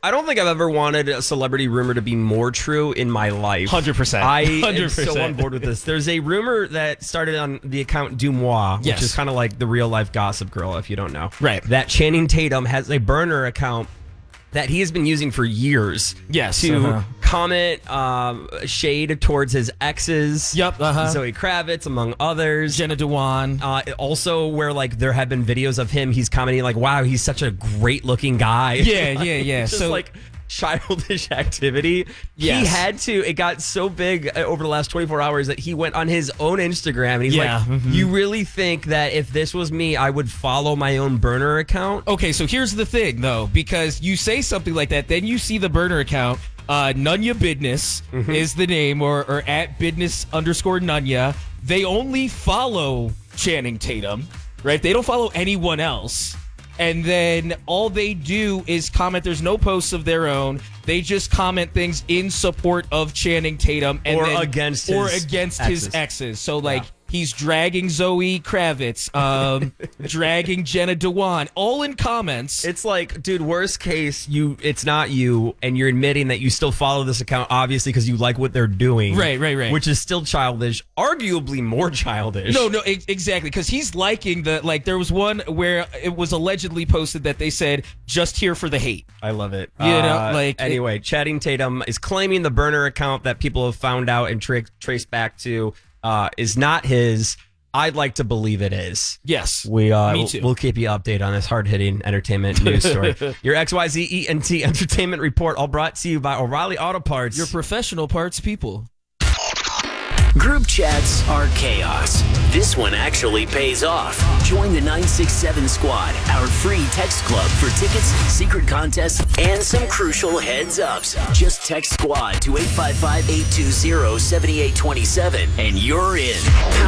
I don't think I've ever wanted a celebrity rumor to be more true in my life. 100%. I am so on board with this. There's a rumor that started on the account Dumois, which is kind of like the real life Gossip Girl, if you don't know. Right. That Channing Tatum has a burner account that he has been using for years to comment shade towards his exes. Yep. Zoe Kravitz, among others. Jenna Dewan. Also, where like there have been videos of him, he's commenting like, wow, he's such a great looking guy. Yeah. Just like childish activity. Yes. He had to, it got so big over the last 24 hours that he went on his own Instagram and he's like, you really think that if this was me, I would follow my own burner account? Okay, so here's the thing though, because you say something like that, then you see the burner account, Nunya Bidness is the name, or at Bidness_Nunya. They only follow Channing Tatum, right? They don't follow anyone else. And then all they do is comment. There's no posts of their own. They just comment things in support of Channing Tatum against his exes. So like he's dragging Zoe Kravitz, dragging Jenna Dewan, all in comments. It's like, dude, worst case, it's not you, and you're admitting that you still follow this account, obviously, because you like what they're doing. Right. Which is still childish, arguably more childish. No, exactly, because he's liking there was one where it was allegedly posted that they said, just here for the hate. I love it. Anyway, Channing Tatum is claiming the burner account that people have found out and traced back to is not his. I'd like to believe it is. Yes. Me too. We'll keep you updated on this hard-hitting entertainment news story. Your XYZ ENT Entertainment Report, all brought to you by O'Reilly Auto Parts. Your professional parts people. Group chats are chaos. This one actually pays off. Join the 967 Squad, our free text club for tickets, secret contests, and some crucial heads-ups. Just text SQUAD to 855-820-7827 and you're in.